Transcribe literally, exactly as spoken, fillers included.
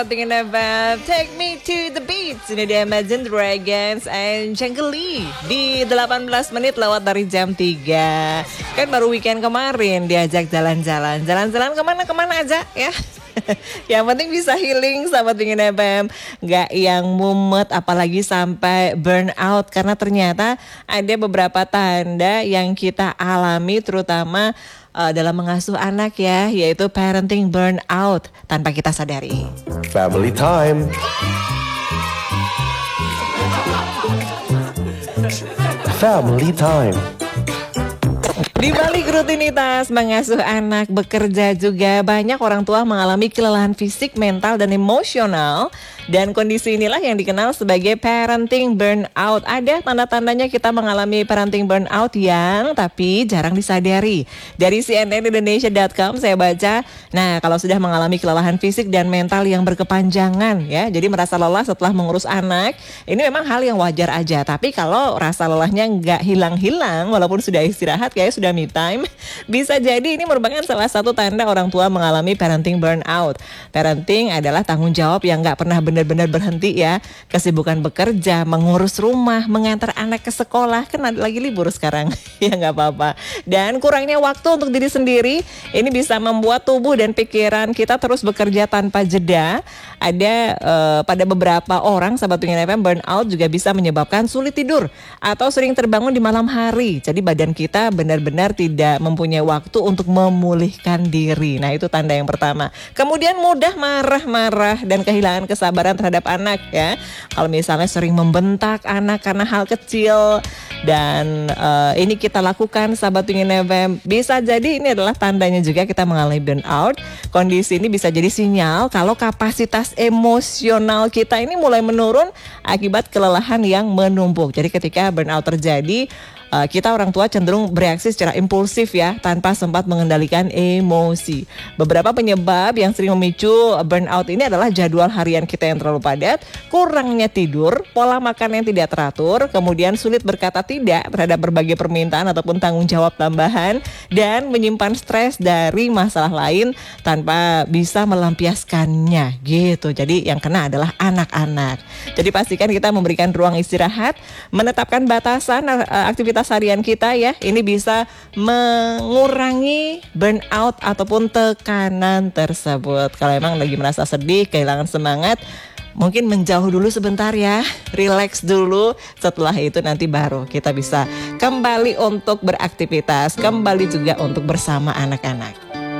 Thinking about Take Me to the Beach. Ini dia Imagine Dragons and Jangkeli di delapan belas menit lewat dari jam tiga. Kan baru weekend kemarin diajak jalan-jalan. Jalan-jalan kemana-kemana aja ya. Yang penting bisa healing sahabat Pingin F M. Gak yang mumet apalagi sampai burn out. Karena ternyata ada beberapa tanda yang kita alami terutama Uh, dalam mengasuh anak ya, yaitu parenting burnout tanpa kita sadari. Family time. Family time. Di balik rutinitas mengasuh anak, bekerja juga banyak orang tua mengalami kelelahan fisik, mental, dan emosional. Dan kondisi inilah yang dikenal sebagai parenting burnout. Ada tanda-tandanya kita mengalami parenting burnout yang tapi jarang disadari. Dari C N N Indonesia dot com saya baca, nah kalau sudah mengalami kelelahan fisik dan mental yang berkepanjangan ya, jadi merasa lelah setelah mengurus anak, ini memang hal yang wajar aja. Tapi kalau rasa lelahnya nggak hilang-hilang walaupun sudah istirahat, kayak sudah me time, bisa jadi ini merupakan salah satu tanda orang tua mengalami parenting burnout. Parenting adalah tanggung jawab yang nggak pernah benar-benar berhenti ya. Kesibukan bekerja, mengurus rumah, mengantar anak ke sekolah, kan lagi libur sekarang ya nggak apa-apa. Dan kurangnya waktu untuk diri sendiri ini bisa membuat tubuh dan pikiran kita terus bekerja tanpa jeda. Ada uh, pada beberapa orang sahabat Pingin F M, burnout juga bisa menyebabkan sulit tidur atau sering terbangun di malam hari. Jadi badan kita benar-benar tidak mempunyai waktu untuk memulihkan diri. Nah itu tanda yang pertama. Kemudian mudah marah-marah dan kehilangan kesabaran terhadap anak ya. Kalau misalnya sering membentak anak karena hal kecil dan uh, ini kita lakukan sahabat Pingin F M, bisa jadi ini adalah tandanya juga kita mengalami burnout. Kondisi ini bisa jadi sinyal kalau kapasitas emosional kita ini mulai menurun akibat kelelahan yang menumpuk. Jadi ketika burnout terjadi, Uh, kita orang tua cenderung bereaksi secara impulsif ya, tanpa sempat mengendalikan emosi. Beberapa penyebab yang sering memicu burnout ini adalah jadwal harian kita yang terlalu padat, kurangnya tidur, pola makan yang tidak teratur, kemudian sulit berkata tidak terhadap berbagai permintaan ataupun tanggung jawab tambahan, dan menyimpan stres dari masalah lain tanpa bisa melampiaskannya gitu. Jadi yang kena adalah anak-anak. Jadi pastikan kita memberikan ruang istirahat, menetapkan batasan uh, aktivitas harian kita ya, ini bisa mengurangi burnout ataupun tekanan tersebut. Kalau emang lagi merasa sedih, kehilangan semangat, mungkin menjauh dulu sebentar ya, relax dulu. Setelah itu nanti baru kita bisa kembali untuk beraktivitas, kembali juga untuk bersama anak-anak.